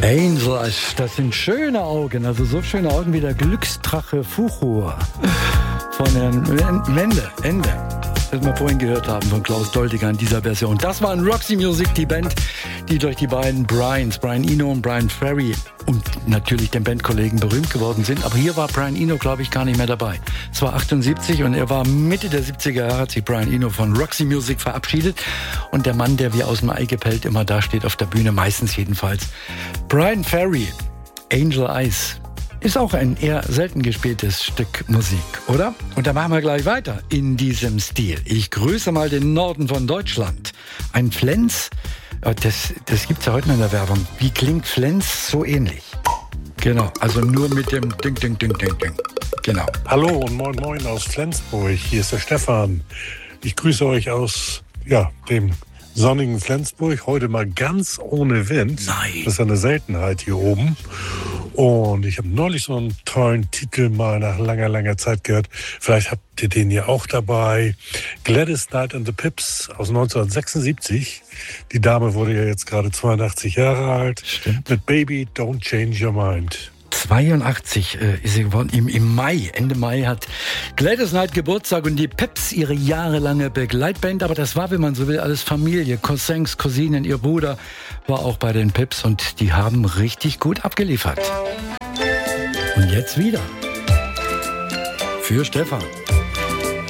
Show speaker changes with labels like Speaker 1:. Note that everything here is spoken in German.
Speaker 1: Angel Eyes, das sind schöne Augen, also so schöne Augen wie der Glücksdrache Fuchur von Herrn Ende. Das wir vorhin gehört haben von Klaus Doldiger in dieser Version. Das war in Roxy Music, die Band, die durch die beiden Brian Eno und Bryan Ferry und natürlich den Bandkollegen berühmt geworden sind. Aber hier war Brian Eno, glaube ich, gar nicht mehr dabei. Es war 78 und er war Mitte der 70er Jahre, hat sich Brian Eno von Roxy Music verabschiedet. Und der Mann, der wie aus dem Ei gepellt immer da steht auf der Bühne, meistens jedenfalls. Bryan Ferry, Angel Eyes. Ist auch ein eher selten gespieltes Stück Musik, oder? Und da machen wir gleich weiter in diesem Stil. Ich grüße mal den Norden von Deutschland. Ein Flens, das gibt's ja heute noch in der Werbung. Wie klingt Flens? So ähnlich. Genau, also nur mit dem Ding, Ding, Ding, Ding, Ding. Genau.
Speaker 2: Hallo und moin moin aus Flensburg. Hier ist der Stefan. Ich grüße euch aus, dem sonnigen Flensburg. Heute mal ganz ohne Wind.
Speaker 1: Nein.
Speaker 2: Das ist eine Seltenheit hier oben. Und ich habe neulich so einen tollen Titel mal nach langer Zeit gehört. Vielleicht habt ihr den hier auch dabei. Gladys Knight and the Pips aus 1976. Die Dame wurde ja jetzt gerade 82 Jahre alt.
Speaker 1: Stimmt.
Speaker 2: Mit Baby Don't Change Your Mind.
Speaker 1: 82 ist sie geworden. Im Mai, Ende Mai hat Gladys Knight Geburtstag und die Pips ihre jahrelange Begleitband. Aber das war, wenn man so will, alles Familie. Cousins, Cousinen, ihr Bruder war auch bei den Pips und die haben richtig gut abgeliefert. Und jetzt wieder für Stefan.